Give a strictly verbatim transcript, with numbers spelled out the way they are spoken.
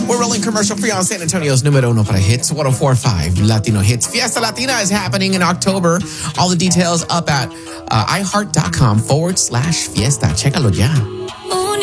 We're rolling commercial free on San Antonio's numero uno para hits, one oh four point five Latino Hits. Fiesta Latina is happening in October. All the details up at uh, iHeart.com forward slash fiesta. Chécalo ya.